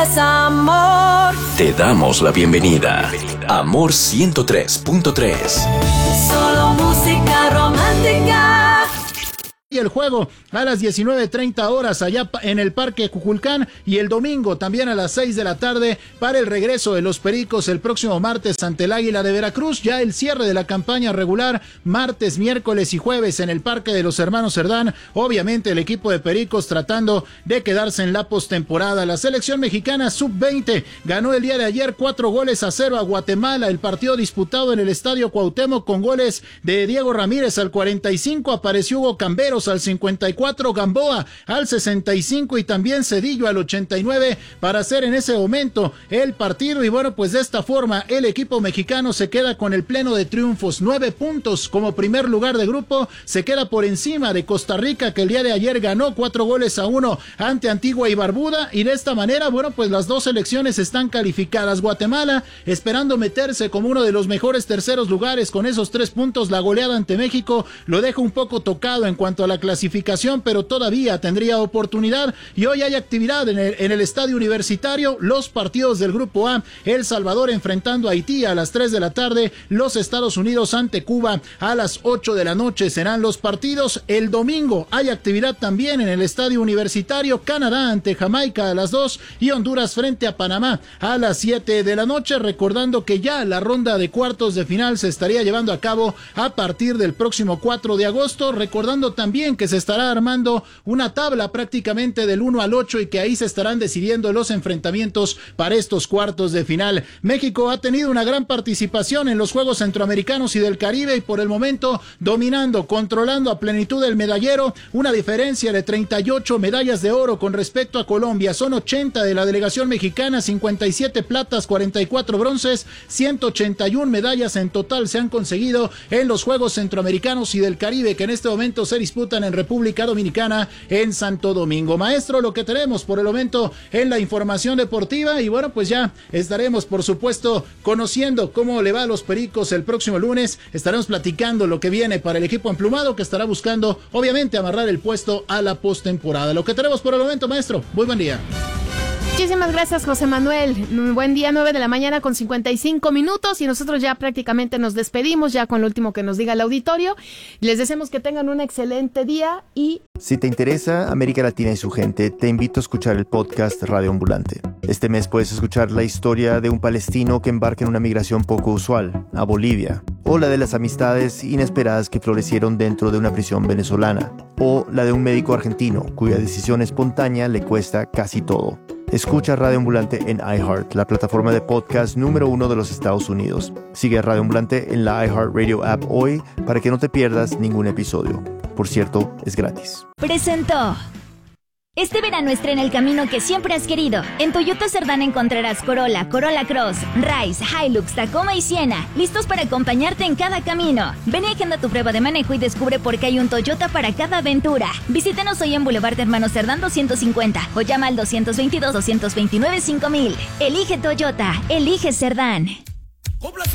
Amor. Te damos la bienvenida. Amor 103.3. Solo música romántica. Y el juego a las 19:30 horas allá en el Parque Cuculcán, y el domingo también a las 6 de la tarde para el regreso de los Pericos el próximo martes ante el Águila de Veracruz. Ya el cierre de la campaña regular martes, miércoles y jueves en el Parque de los Hermanos Cerdán. Obviamente el equipo de Pericos tratando de quedarse en la postemporada. La selección mexicana sub-20 ganó el día de ayer 4-0 a Guatemala. El partido disputado en el Estadio Cuauhtémoc con goles de Diego Ramírez al 45, apareció Hugo Camberos al 54, Gamboa al 65 y también Cedillo al 89 para hacer en ese momento el partido. Y bueno, pues de esta forma el equipo mexicano se queda con el pleno de triunfos, 9 puntos como primer lugar de grupo, se queda por encima de Costa Rica, que el día de ayer ganó 4-1 ante Antigua y Barbuda, y de esta manera, bueno, pues las dos selecciones están calificadas. Guatemala esperando meterse como uno de los mejores terceros lugares con esos 3 puntos. La goleada ante México lo deja un poco tocado en cuanto a la clasificación, pero todavía tendría oportunidad. Y hoy hay actividad en el Estadio Universitario, los partidos del Grupo A: El Salvador enfrentando a Haití a las 3 de la tarde, los Estados Unidos ante Cuba a las 8 de la noche serán los partidos. El domingo hay actividad también en el Estadio Universitario: Canadá ante Jamaica a las 2 y Honduras frente a Panamá a las 7 de la noche, recordando que ya la ronda de cuartos de final se estaría llevando a cabo a partir del próximo 4 de agosto, recordando también que se estará armando una tabla prácticamente del 1 al 8 y que ahí se estarán decidiendo los enfrentamientos para estos cuartos de final. México ha tenido una gran participación en los Juegos Centroamericanos y del Caribe, y por el momento dominando, controlando a plenitud el medallero, una diferencia de 38 medallas de oro con respecto a Colombia. Son 80 de la delegación mexicana, 57 platas, 44 bronces, 181 medallas en total se han conseguido en los Juegos Centroamericanos y del Caribe, que en este momento se disputan en República Dominicana, en Santo Domingo. Maestro, lo que tenemos por el momento en la información deportiva, y bueno, pues ya estaremos por supuesto conociendo cómo le va a los Pericos el próximo lunes. Estaremos platicando lo que viene para el equipo emplumado, que estará buscando obviamente amarrar el puesto a la postemporada. Lo que tenemos por el momento, maestro. Muy buen día. Muchísimas gracias, José Manuel. Buen día, 9 de la mañana con 55 minutos, y nosotros ya prácticamente nos despedimos ya con lo último que nos diga el auditorio. Les deseamos que tengan un excelente día y... Si te interesa América Latina y su gente, te invito a escuchar el podcast Radio Ambulante. Este mes puedes escuchar la historia de un palestino que embarca en una migración poco usual, a Bolivia, o la de las amistades inesperadas que florecieron dentro de una prisión venezolana, o la de un médico argentino cuya decisión espontánea le cuesta casi todo. Escucha Radio Ambulante en iHeart, la plataforma de podcast número 1 de los Estados Unidos. Sigue a Radio Ambulante en la iHeartRadio app hoy para que no te pierdas ningún episodio. Por cierto, es gratis. Presentó. Este verano estrena el camino que siempre has querido. En Toyota Cerdán encontrarás Corolla, Corolla Cross, Rise, Hilux, Tacoma y Siena, listos para acompañarte en cada camino. Ven y agenda tu prueba de manejo y descubre por qué hay un Toyota para cada aventura. Visítanos hoy en Boulevard Hermanos Cerdán 250 o llama al 222-229-5000. Elige Toyota, elige Cerdán.